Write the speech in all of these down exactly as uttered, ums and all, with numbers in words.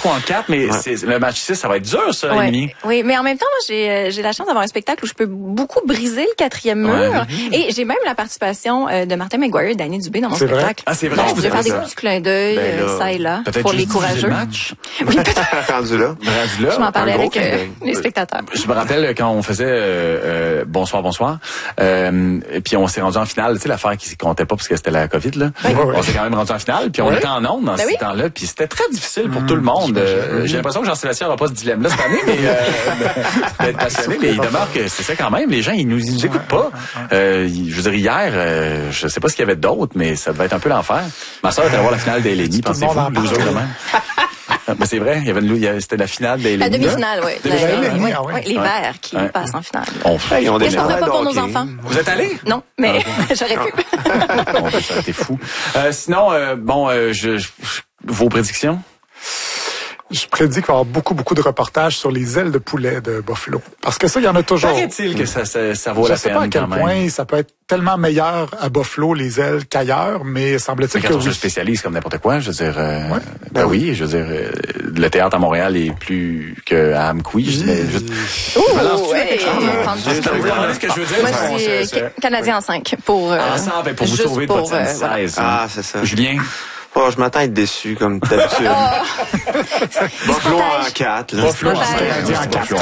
ou en quatre, mais ouais. c'est, le match six, ça va être dur, ça, ouais. Émilie. Oui, mais en même temps, moi, j'ai, j'ai la chance d'avoir un spectacle où je peux beaucoup briser le quatrième mur. Ouais. Et j'ai même la participation euh, de Martin McGuire et d'Annie Dubé dans mon c'est spectacle. Vrai? Ah, c'est vrai. Donc, je vais faire des petits clins d'œil, ben là, ça et là, pour les courageux. Le match. Oui, peut-être. Rendu là. Rendu là. Je m'en parlais avec euh, les spectateurs. Je me rappelle quand on faisait euh, euh, Bonsoir, bonsoir, euh, et puis on s'est rendu en finale, tu sais, l'affaire qui comptait pas parce que c'était la COVID, là. Oui. On s'est quand même rendu en finale, puis on oui. était en ondes dans ben ce oui. temps-là, puis c'était très difficile pour mmh, tout le monde. Euh, j'ai l'impression que Jean-Sébastien n'aura pas ce dilemme-là cette année, mais euh, d'être passionné, mais il demeure que c'est ça quand même. Les gens, ils nous, ils nous écoutent pas. Euh, je veux dire, hier, euh, je sais pas ce qu'il y avait d'autre, mais ça devait être un peu l'enfer. Ma soeur était à voir la finale d'Eleni, pensez-vous, loser de même. Mais c'est vrai, il y avait une, c'était la finale d'Eleni. La demi-finale, oui. Demi-finale, oui. Oui, les Verts qui ouais. passent en finale. On fait, ils ont des. Qu'est-ce qu'on ferait pas pour nos enfants? Vous êtes allés? Non, mais ah, j'aurais pu. Bon, ben, ça a été fou. Euh, sinon, euh, bon, euh, je, je, vos prédictions? Je prédis qu'il va y avoir beaucoup, beaucoup de reportages sur les ailes de poulet de Buffalo. Parce que ça, il y en a toujours. Paraît-il que ça, ça, ça vaut je la peine quand même? Je sais pas à quel point ça peut être tellement meilleur à Buffalo, les ailes, qu'ailleurs, mais semble-t-il mais que quand oui. on se spécialise comme n'importe quoi, je veux dire, euh, ouais. ben oui. oui, je veux dire, euh, le théâtre à Montréal est plus qu'à Amqui, je dirais juste. Oh, ouais. Ce que je veux dire, moi, je suis Canadien en cinq pour, euh, ah, ça, ben pour vous sauver de pour, votre seize. Ah, c'est ça. Julien? Oh, je m'attends à être déçu, comme d'habitude. Buffalo en quatre, là. Buffalo en quatre. C'est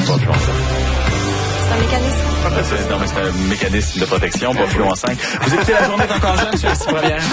un mécanisme. Non, mais c'est un mécanisme de protection, Buffalo en cinq. Vous écoutez La Journée est encore jeune sur la Première.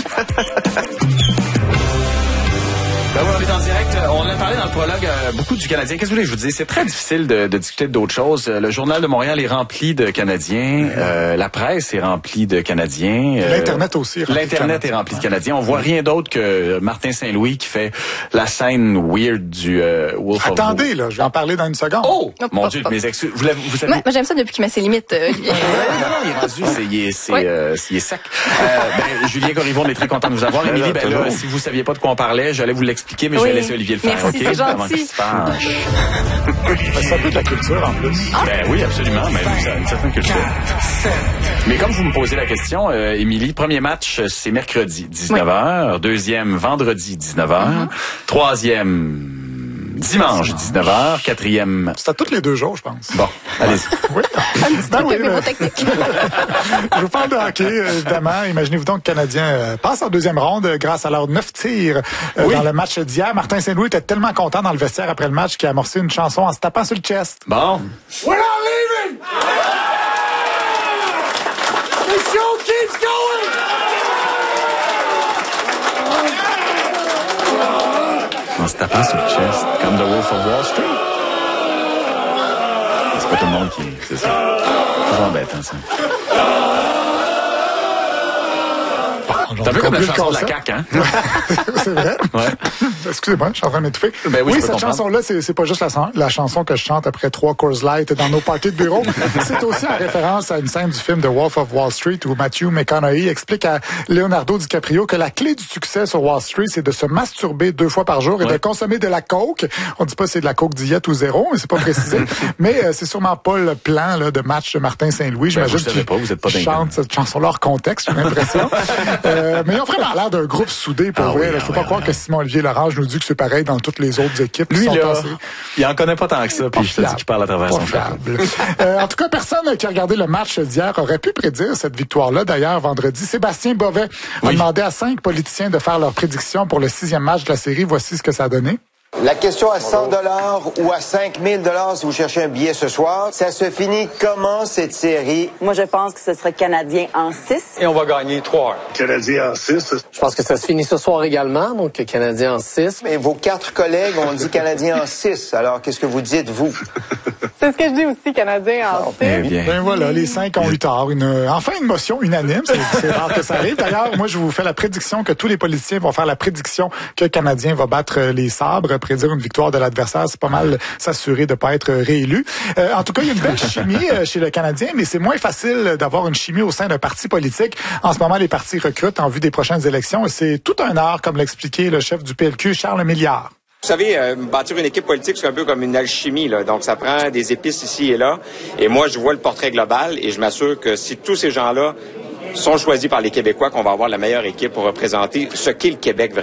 Ben oui, on est en direct. On a parlé dans le prologue euh, beaucoup du Canadien. Qu'est-ce que vous voulez que je vous dise? C'est très difficile de, de discuter d'autres choses. Le Journal de Montréal est rempli de Canadiens. Mm-hmm. Euh, la presse est remplie de Canadiens. Euh, L'Internet aussi. L'Internet est rempli de Canadiens. On voit rien d'autre que Martin Saint-Louis qui fait la scène weird du euh, Wolf of Wall. Attendez, là, je vais en parler dans une seconde. Oh! Mon Dieu, mes excuses. Vous, vous savez... Moi, moi, j'aime ça depuis qu'il met ses limites. Euh, non, non, il est rendu, c'est, il est, c'est, oui. euh, il est sec. Euh, ben, Julien Corriveau, on est très content de vous avoir. Émilie, ben là, si vous saviez pas de quoi on parlait, j'allais vous l'expliquer, mais oui. je vais laisser Olivier le faire. Merci, okay? c'est gentil. C'est un peu de la culture, en plus. Ah. Ben oui, absolument, mais ça a une certaine culture. Mais comme vous me posez la question, euh, Émilie, premier match, c'est mercredi, dix-neuf heures. Oui. Deuxième, vendredi, dix-neuf heures. Mm-hmm. Troisième... Dimanche, dix-neuf heures. Quatrième... C'est à tous les deux jours, je pense. Bon, allez-y. Oui. Ben oui, mais... Je vous parle de hockey, évidemment. Imaginez-vous donc que le Canadien euh, passe en deuxième ronde euh, grâce à leurs neuf tirs euh, oui. dans le match d'hier. Martin Saint-Louis était tellement content dans le vestiaire après le match qu'il a amorcé une chanson en se tapant sur le chest. Bon. We're not leaving! The show keeps going! En se tapant sur le chest, comme The Wolf of Wall Street. C'est pas tout le monde qui... C'est ça. C'est toujours embêtant, ça. T'as vu comme la chanson de la C A Q, hein? C'est vrai? Ouais. Excusez-moi, je suis en train de m'étouffer. Ben oui, oui cette chanson-là, c'est, c'est pas juste la, la chanson que je chante après trois Coors Light dans nos parties de bureau. C'est aussi en référence à une scène du film The Wolf of Wall Street où Matthew McConaughey explique à Leonardo DiCaprio que la clé du succès sur Wall Street, c'est de se masturber deux fois par jour et ouais. de consommer de la coke. On dit pas c'est de la coke diète ou zéro, mais c'est pas précisé. Mais euh, c'est sûrement pas le plan là, de match de Martin Saint-Louis. Ben, J'imagine qu'il pas, vous êtes pas chante cette chanson-là hors contexte, j'ai l'impression. euh, mais ils ont vraiment l'air d'un groupe soudé, pour ah vrai. Oui, je peux ah pas oui, croire oui. que Simon-Olivier Lorange nous dit que c'est pareil dans toutes les autres équipes. Lui, qui sont là, passées. il en connaît pas tant que ça, puis je te dis qu'il parle à travers son frère. euh, en tout cas, personne qui a regardé le match d'hier aurait pu prédire cette victoire-là. D'ailleurs, vendredi, Sébastien Bovet oui. a demandé à cinq politiciens de faire leurs prédictions pour le sixième match de la série. Voici ce que ça a donné. La question à cent dollars ou à cinq mille dollars si vous cherchez un billet ce soir, ça se finit comment cette série? Moi, je pense que ce serait Canadien en six. Et on va gagner trois. Canadien en six. Je pense que ça se finit ce soir également, donc Canadien en six. Mais vos quatre collègues ont dit Canadien en six. Alors, qu'est-ce que vous dites, vous? C'est ce que je dis aussi, Canadien en six. Eh bien. Ben voilà, les cinq ont eu tort. Une, enfin, une motion unanime. C'est, c'est rare que ça arrive. D'ailleurs, moi, je vous fais la prédiction que tous les politiciens vont faire la prédiction que le Canadien va battre les Sabres. Prédire une victoire de l'adversaire, c'est pas mal s'assurer de pas être réélu. Euh, en tout cas, il y a une belle chimie euh, chez le Canadien, mais c'est moins facile d'avoir une chimie au sein d'un parti politique. En ce moment, les partis recrutent en vue des prochaines élections et c'est tout un art, comme l'expliquait le chef du P L Q, Charles Milliard. Vous savez, euh, bâtir une équipe politique, c'est un peu comme une alchimie, là. Donc, ça prend des épices ici et là. Et moi, je vois le portrait global et je m'assure que si tous ces gens-là sont choisis par les Québécois, qu'on va avoir la meilleure équipe pour représenter ce qu'est le Québec vraiment.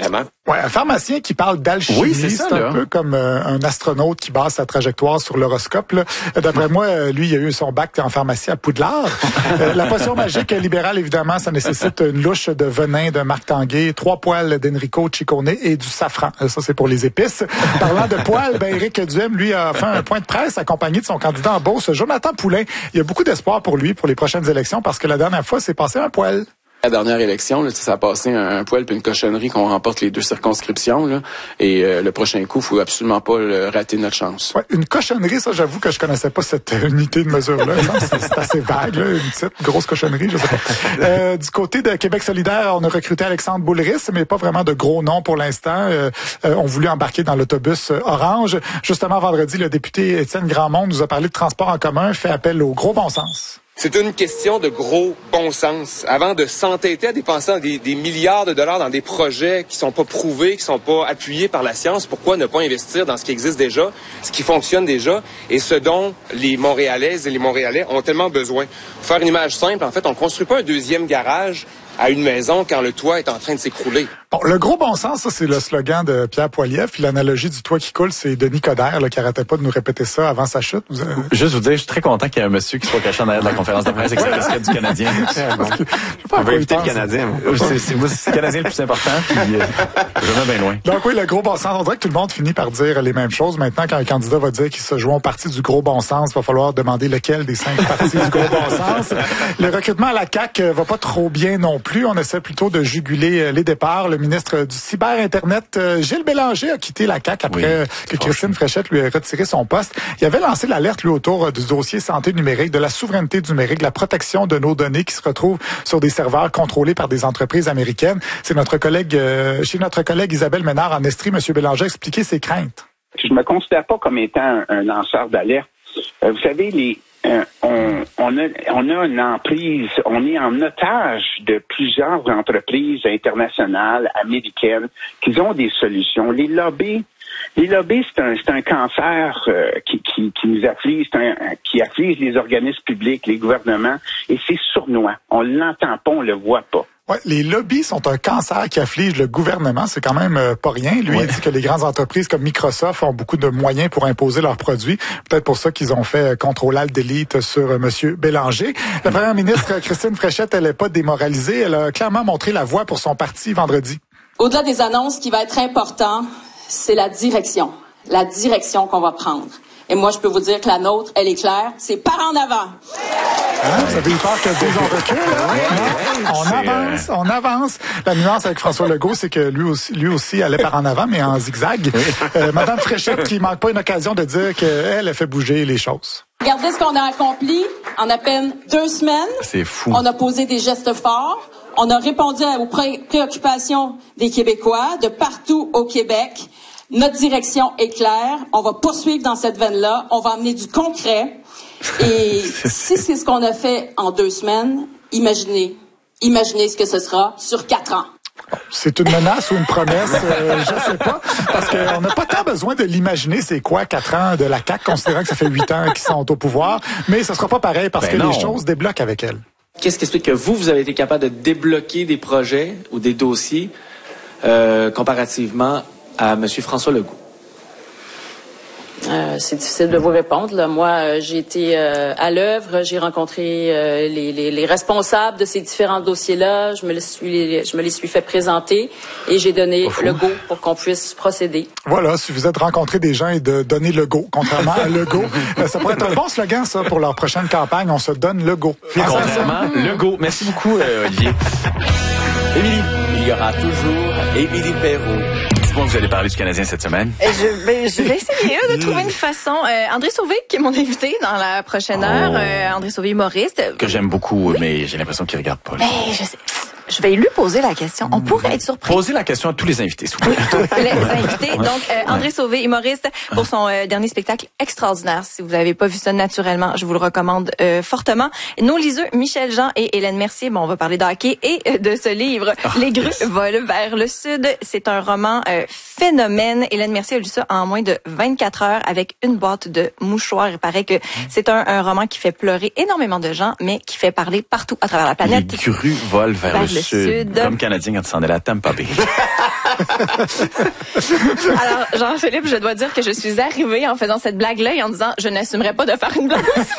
Ouais, un pharmacien qui parle d'alchimie, oui, c'est, ça, c'est un là. peu comme euh, un astronaute qui base sa trajectoire sur l'horoscope. Là. D'après moi, lui, il a eu son bac en pharmacie à Poudlard. euh, la potion magique libérale, évidemment, ça nécessite une louche de venin de Marc Tanguay, trois poils d'Enrico Ciccone et du safran. Ça, c'est pour les épices. Parlant de poils, ben, Éric Duhem, lui, a fait un point de presse accompagné de son candidat en Beauce, Jonathan Poulain. Il y a beaucoup d'espoir pour lui pour les prochaines élections parce que la dernière fois, c'est passé un poil. La dernière élection, là, ça a passé un, un poil puis une cochonnerie qu'on remporte les deux circonscriptions. Là, et euh, le prochain coup, il faut absolument pas le, rater notre chance. Ouais, une cochonnerie, ça, j'avoue que je connaissais pas cette unité de mesure-là. c'est, c'est assez vague, là, une petite grosse cochonnerie, je sais pas. Euh, du côté de Québec solidaire, on a recruté Alexandre Boulris, mais pas vraiment de gros noms pour l'instant. Euh, euh, on voulait embarquer dans l'autobus euh, orange. Justement, vendredi, le député Étienne Grandmont nous a parlé de transport en commun, fait appel au gros bon sens. C'est une question de gros bon sens. Avant de s'entêter à dépenser des, des milliards de dollars dans des projets qui sont pas prouvés, qui sont pas appuyés par la science, pourquoi ne pas investir dans ce qui existe déjà, ce qui fonctionne déjà et ce dont les Montréalaises et les Montréalais ont tellement besoin. Pour faire une image simple, en fait, on construit pas un deuxième garage à une maison quand le toit est en train de s'écrouler. Bon, le gros bon sens, ça, c'est le slogan de Pierre Poilievre. Puis l'analogie du toit qui coule, c'est Denis Coderre là, qui arrêtait pas de nous répéter ça avant sa chute. Vous avez... Juste vous dire, je suis très content qu'il y ait un monsieur qui soit caché en arrière de la conférence de presse et que c'est le du Canadien. On va éviter le Canadien. C'est, c'est, moi, c'est le Canadien le plus important, puis euh, je vais bien loin. Donc oui, le gros bon sens. On dirait que tout le monde finit par dire les mêmes choses. Maintenant, quand un candidat va dire qu'il se joue en partie du gros bon sens, il va falloir demander lequel des cinq parties du gros bon sens. Le recrutement à la C A Q va pas trop bien non plus. On essaie plutôt de juguler les départs. Le ministre du Cyber-Internet, Gilles Bélanger, a quitté la C A Q après oui, que Christine Fréchette lui ait retiré son poste. Il avait lancé l'alerte, lui, autour du dossier santé numérique, de la souveraineté numérique, de la protection de nos données qui se retrouvent sur des serveurs contrôlés par des entreprises américaines. C'est notre collègue, euh, chez notre collègue Isabelle Ménard en Estrie, M. Bélanger a expliqué ses craintes. Je me considère pas comme étant un, un lanceur d'alerte. Euh, vous savez, les Euh, on, on, a, on a une emprise, on est en otage de plusieurs entreprises internationales, américaines, qui ont des solutions. Les lobbies, les lobbies, c'est un, c'est un cancer euh, qui, qui, qui nous afflige, c'est un, qui afflige les organismes publics, les gouvernements, et c'est sournois. On l'entend pas, on le voit pas. Ouais, les lobbies sont un cancer qui afflige le gouvernement. C'est quand même euh, pas rien. Lui, ouais. Il dit que les grandes entreprises comme Microsoft ont beaucoup de moyens pour imposer leurs produits. Peut-être pour ça qu'ils ont fait euh, contrôle-alt-delete sur euh, M. Bélanger. La première ministre Christine Fréchette, elle n'est pas démoralisée. Elle a clairement montré la voie pour son parti vendredi. Au-delà des annonces, ce qui va être important, c'est la direction. La direction qu'on va prendre. Et moi, je peux vous dire que la nôtre, elle est claire, c'est par en avant. Hein, vous avez eu peur que Dieu en recule, hein? Ouais, ouais, on avance, on avance. La nuance avec François Legault, c'est que lui aussi, lui aussi allait par en avant, mais en zigzag. Euh, Madame Fréchette, qui manque pas une occasion de dire qu'elle a fait bouger les choses. Regardez ce qu'on a accompli en à peine deux semaines. C'est fou. On a posé des gestes forts. On a répondu aux pré- préoccupations des Québécois de partout au Québec. Notre direction est claire. On va poursuivre dans cette veine-là. On va amener du concret. Et si c'est ce qu'on a fait en deux semaines, imaginez, imaginez ce que ce sera sur quatre ans. C'est une menace ou une promesse, euh, je sais pas, parce qu'on n'a pas tant besoin de l'imaginer, c'est quoi quatre ans de la C A Q, considérant que ça fait huit ans qu'ils sont au pouvoir, mais ce sera pas pareil parce ben que non. Les choses débloquent avec elle. Qu'est-ce qui explique que vous, vous avez été capable de débloquer des projets ou des dossiers euh, comparativement à M. François Legault? Euh, c'est difficile de vous répondre. Là. Moi, euh, j'ai été euh, à l'œuvre, j'ai rencontré euh, les, les, les responsables de ces différents dossiers-là, je me les suis, je me les suis fait présenter et j'ai donné le go pour qu'on puisse procéder. Voilà, si vous êtes rencontré des gens et de donner le go, contrairement à le go, euh, ça pourrait être un bon slogan, ça, pour leur prochaine campagne. On se donne le go. Contrairement, le go. Merci beaucoup, euh, Olivier. Émilie. Il y aura toujours Émilie Perrault. Dis-moi que vous allez parler du Canadien cette semaine. Je, ben, je vais essayer là, de trouver une façon. Euh, André Sauvé, qui est mon invité dans la prochaine heure. Oh. Euh, André Sauvé, humoriste. Que j'aime beaucoup, oui. Mais j'ai l'impression qu'il regarde pas. Ben, je sais. Je vais lui poser la question. On pourrait être surpris. Posez la question à tous les invités, s'il vous plaît. Les invités. Donc, euh, André Sauvé, humoriste, pour son euh, dernier spectacle extraordinaire. Si vous n'avez pas vu ça naturellement, je vous le recommande euh, fortement. Nos liseux, Michel Jean et Hélène Mercier. Bon, on va parler de hockey et euh, de ce livre, oh, Les grues yes. volent vers le sud. C'est un roman euh, phénomène. Hélène Mercier a lu ça en moins de vingt-quatre heures avec une boîte de mouchoirs. Il paraît que mmh. c'est un, un roman qui fait pleurer énormément de gens, mais qui fait parler partout à travers la planète. Les grues volent vers, vers le, le sud. sud. Comme Canadien quand ils s'en allaient à Tampa Bay. Alors, Jean-Philippe, je dois dire que je suis arrivée en faisant cette blague-là et en disant je n'assumerais pas de faire une blague aussi.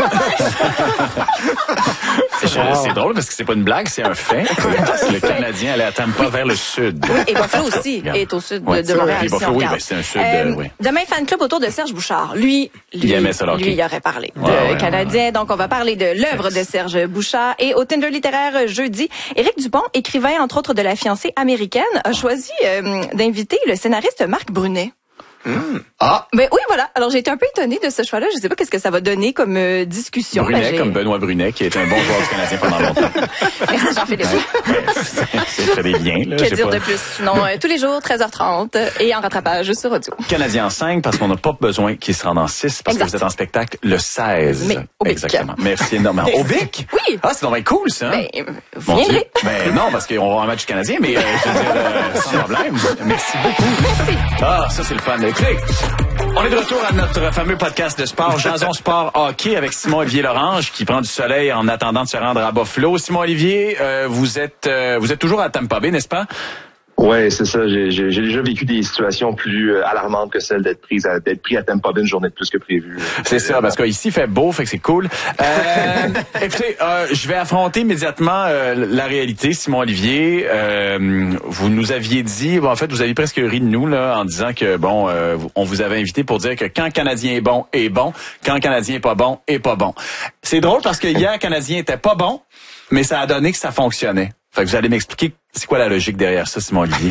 C'est, c'est drôle parce que c'est pas une blague, c'est un fait. Le Canadien allait à Tampa oui. vers le sud. Oui, et Buffalo aussi regarde. Est au sud de, ouais, de Montréal. Oui, Buffalo, si oui, ben, c'est un sud. Euh, oui. Demain, fan club autour de Serge Bouchard. Lui, lui, il aimait ça, lui, il aurait parlé de ouais, ouais, Canadien. Ouais. Donc, on va parler de l'œuvre de Serge Bouchard. Et au Tinder littéraire jeudi, Éric Dupont, écrivain entre autres de La fiancée américaine, a choisi euh, d'inviter le scénariste Marc Brunet. Mmh. Ah! Ben oui, voilà. Alors, j'ai été un peu étonnée de ce choix-là. Je sais pas qu'est-ce que ça va donner comme euh, discussion. Brunet, comme Benoît Brunet, qui est un bon joueur du Canadien pendant longtemps. Merci, Jean-Philippe. Ouais, ouais, c'est très des liens, là. Que dire pas... de plus? Sinon, euh, tous les jours, treize heures trente et en rattrapage sur audio. Canadien en cinq, parce qu'on n'a pas besoin qu'il se rende en six, parce exact. Que vous êtes en spectacle le seize. Mais au Bic. Exactement. Merci énormément. Au Bic? Oui. Ah, c'est donc bien cool, ça. Ben, vous viendrez. Ben, non, parce qu'on va avoir un match du Canadien, mais, euh, je veux dire, euh, sans problème. Merci beaucoup. Merci. Ah, ça, c'est le fun. Écoutez, on est de retour à notre fameux podcast de sport, Jason Sport Hockey, avec Simon-Olivier Lorange, qui prend du soleil en attendant de se rendre à Buffalo. Simon-Olivier, euh, vous êtes euh, vous êtes toujours à Tampa Bay, n'est-ce pas? Ouais, c'est ça. J'ai, j'ai, j'ai déjà vécu des situations plus euh, alarmantes que celle d'être prise à, d'être pris à Tampa Bay une journée de plus que prévu. C'est ça, parce qu'ici il fait beau, fait que c'est cool. Euh, écoutez, euh, je vais affronter immédiatement euh, la réalité, Simon Olivier. Euh, vous nous aviez dit, bon, en fait, vous aviez presque ri de nous là, en disant que bon, euh, on vous avait invité pour dire que quand le Canadien est bon, est bon, quand le Canadien est pas bon, est pas bon. C'est drôle parce que hier, le Canadien était pas bon, mais ça a donné que ça fonctionnait. Fait que vous allez m'expliquer c'est quoi la logique derrière ça, Simon Olivier?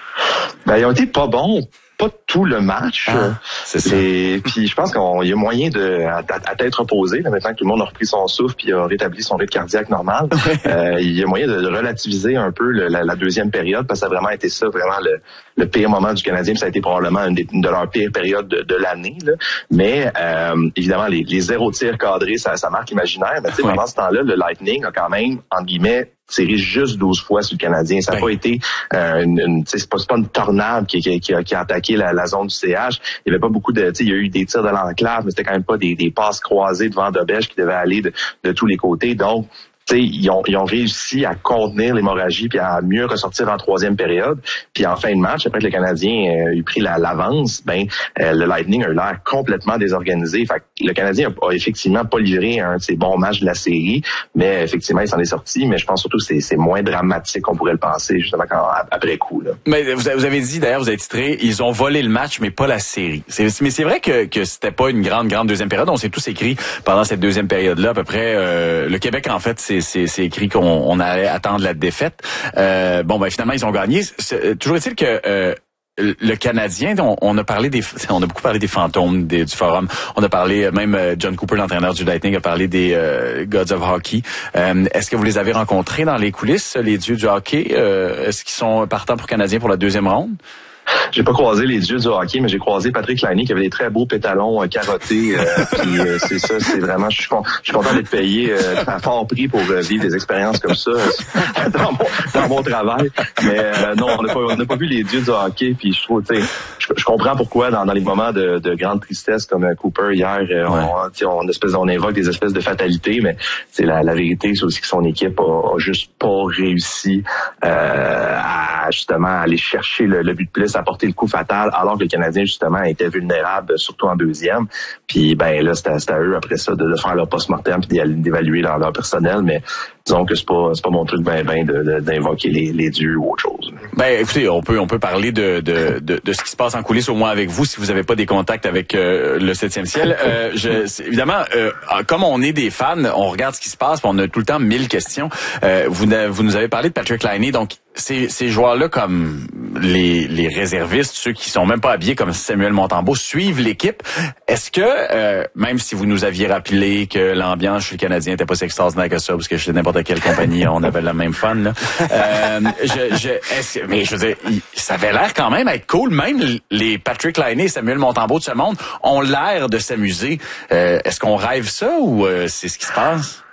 Ben, ils ont été pas bons. Pas tout le match. Ah, c'est ça. Et puis je pense qu'il y a moyen de à, à tête reposée, là, maintenant que tout le monde a repris son souffle puis a rétabli son rythme cardiaque normal. euh, il y a moyen de, de relativiser un peu le, la, la deuxième période, parce que ça a vraiment été ça, vraiment le, le pire moment du Canadien. Puis ça a été probablement une, des, une de leurs pires périodes de, de l'année. Là. Mais euh, évidemment, les, les zéro tirs cadrés, ça, ça marque l'imaginaire. Mais oui. Pendant ce temps-là, le Lightning a quand même, entre guillemets, tiré juste douze fois sur le Canadien. Ça n'a oui. pas été euh, une, une c'est pas, c'est pas une tornade qui, qui, qui, a, qui a attaqué la, la zone du C H. Il y avait pas beaucoup de, il y a eu des tirs de l'enclave, mais c'était quand même pas des, des passes croisées devant Dobèche qui devaient aller de, de tous les côtés. Donc, t'sais, ils ont, ils ont réussi à contenir l'hémorragie puis à mieux ressortir en troisième période. Puis en fin de match, après que le Canadien euh, eut pris la, l'avance, ben euh, le Lightning a eu l'air complètement désorganisé. Fait que le Canadien a, a effectivement pas livré un de ses bons matchs de la série, mais effectivement, il s'en est sorti. Mais je pense surtout que c'est, c'est moins dramatique qu'on pourrait le penser, justement, quand, après coup. Là. Mais vous avez dit, d'ailleurs, vous avez titré, ils ont volé le match, mais pas la série. C'est, mais c'est vrai que, que c'était pas une grande, grande deuxième période. On s'est tous écrit pendant cette deuxième période-là, à peu près. Euh, le Québec, en fait, c'est C'est, c'est écrit qu'on on allait attendre la défaite. Euh, bon, ben finalement, ils ont gagné. C'est, toujours est-il que euh, le Canadien, on, on a parlé des, on a beaucoup parlé des fantômes des, du forum. On a parlé, même John Cooper, l'entraîneur du Lightning, a parlé des euh, Gods of Hockey. Euh, est-ce que vous les avez rencontrés dans les coulisses, les dieux du hockey? Euh, est-ce qu'ils sont partants pour Canadien pour la deuxième ronde? J'ai pas croisé les dieux du hockey, mais j'ai croisé Patrick Laine qui avait des très beaux pétalons euh, carottés. Euh, puis, euh, c'est ça, c'est vraiment, je suis, con, je suis content d'être payé euh, à fort prix pour euh, vivre des expériences comme ça euh, dans, mon, dans mon travail. Mais euh, non, on n'a pas, on n'a pas vu les dieux du hockey. Puis je trouve, tu sais, je, je comprends pourquoi dans, dans les moments de, de grande tristesse comme euh, Cooper hier, euh, ouais. on, on, espèce, on invoque des espèces de fatalités, mais c'est la, la vérité, c'est aussi que son équipe a, a juste pas réussi euh, à justement aller chercher le, le but de plus, à porter le coup fatal, alors que le Canadien, justement, était vulnérable, surtout en deuxième. Puis, ben là, c'était, c'était à eux, après ça, de, de faire leur post-mortem puis d'évaluer leur, leur personnel. Mais disons que c'est pas, c'est pas mon truc ben ben de, de, d'invoquer les, les dieux ou autre chose. Ben, écoutez, on peut, on peut parler de, de, de, de ce qui se passe en coulisses, au moins avec vous, si vous n'avez pas des contacts avec euh, le septième ciel. Euh, je, évidemment, euh, comme on est des fans, on regarde ce qui se passe, puis on a tout le temps mille questions. Euh, vous, vous nous avez parlé de Patrick Laine, donc ces, ces joueurs-là, comme les, les réservistes, ceux qui sont même pas habillés comme Samuel Montembeault, suivent l'équipe. Est-ce que, euh, même si vous nous aviez rappelé que l'ambiance chez le Canadien était pas si extraordinaire que ça, parce que chez n'importe quelle compagnie, on avait la même fun, là. Euh, je, je, est-ce, mais je veux dire, ça avait l'air quand même être cool. Même les Patrick Laine et Samuel Montembeault de ce monde ont l'air de s'amuser. Euh, est-ce qu'on rêve ça ou euh, c'est ce qui se passe?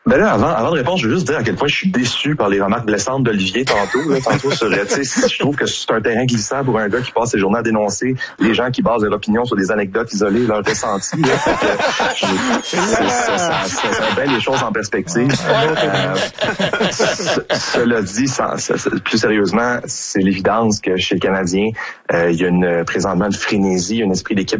Ben là, avant, avant de répondre, je veux juste dire à quel point je suis déçu par les remarques blessantes d'Olivier tantôt. Là, tantôt sur, tu sais, je trouve que c'est un terrain glissant pour un gars qui passe ses journées à dénoncer les gens qui basent leur opinion sur des anecdotes isolées, leurs ressentis. Là, que, je, c'est, ça, ça, ça, ça met les choses en perspective. Euh, cela dit, ça, ça, plus sérieusement, c'est l'évidence que chez le Canadien, euh, il y a une, présentement une frénésie, un esprit d'équipe